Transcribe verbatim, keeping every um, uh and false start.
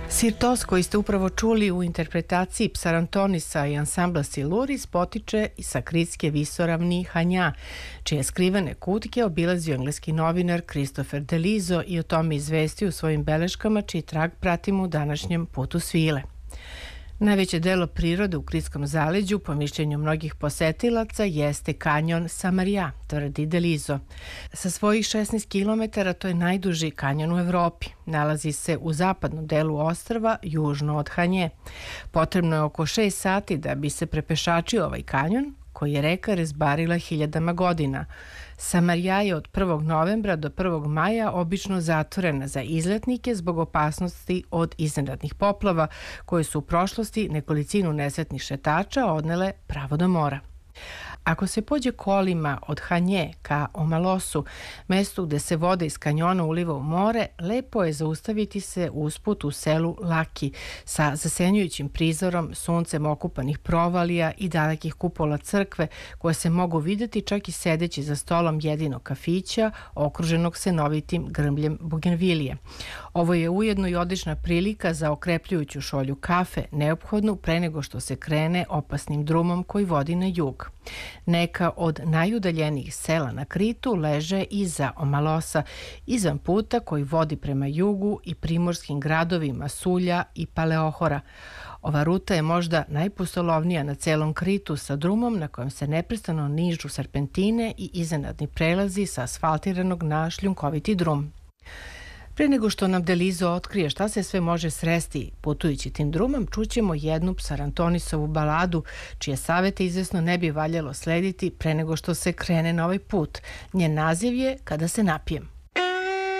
Sirtos koji ste upravo čuli u interpretaciji Psarantonisa i ansambla Siluris potiče i sa kritske visoravni Hanja, čije skrivene kutike obilazio engleski novinar Christopher Delizo i o tome izvestio u svojim beleškama, čiji trag pratimo u današnjem putu svile. Najveće delo prirode u Kritskom zaleđu, po mišljenju mnogih posetilaca, jeste kanjon Samarija, tvrdi Delizo. Sa svojih šesnaest kilometara to je najduži kanjon u Evropi. Nalazi se u zapadnom delu ostrva, južno od Hanje. Potrebno je oko šest sati da bi se prepešačio ovaj kanjon, koji je reka rezbarila hiljadama godina. Samarija je od prvog novembra do prvog maja obično zatvorena za izletnike zbog opasnosti od iznenadnih poplava, koje su u prošlosti nekolicinu nesretnih šetača odnele pravo do mora. Ako se pođe kolima od Hanje ka Omalosu, mestu gde se voda iz kanjona uliva u more, lepo je zaustaviti se usput u selu Laki sa zasenjujućim prizorom, suncem okupanih provalija i dalekih kupola crkve koje se mogu videti čak i sedeći za stolom jedinog kafića okruženog senovitim grmljem bugenvilije. Ovo je ujedno i odlična prilika za okrepljujuću šolju kafe, neophodnu pre nego što se krene opasnim drumom koji vodi na jug. Neka od najudaljenijih sela na Kritu leže iza Omalosa, izvan puta koji vodi prema jugu i primorskim gradovima Sulja i Paleohora. Ova ruta je možda najpustolovnija na celom Kritu, sa drumom na kojem se neprestano nižu serpentine i iznenadni prelazi sa asfaltiranog na šljunkoviti drum. Pre nego što nam Delizo otkrije šta se sve može sresti putujući tim drumom, čućemo jednu Psarantonisovu baladu, čije savete izvesno ne bi valjalo slediti pre nego što se krene na ovaj put. Njen naziv je Kada se napijem.